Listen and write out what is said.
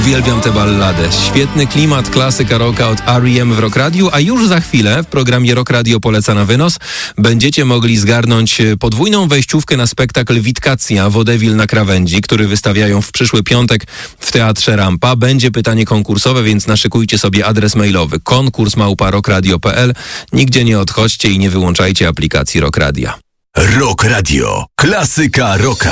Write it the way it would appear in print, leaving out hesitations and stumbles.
Uwielbiam tę balladę. Świetny klimat, klasyka rocka od R.E.M. w Rock Radiu, a już za chwilę w programie Rock Radio Poleca na wynos będziecie mogli zgarnąć podwójną wejściówkę na spektakl Witkacja Wodewil na krawędzi, który wystawiają w przyszły piątek w Teatrze Rampa. Będzie pytanie konkursowe, więc naszykujcie sobie adres mailowy konkurs@rockradio.pl. Nigdzie nie odchodźcie i nie wyłączajcie aplikacji Rock Radia. Rock Radio. Klasyka rocka.